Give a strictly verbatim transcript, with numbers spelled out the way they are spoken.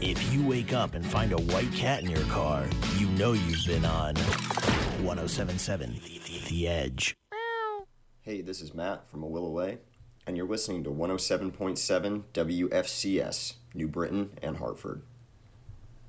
If you wake up and find a white cat in your car, you know you've been on one oh seven point seven The Edge. Hey, this is Matt from A Will Away, and you're listening to one oh seven point seven W F C S, New Britain and Hartford.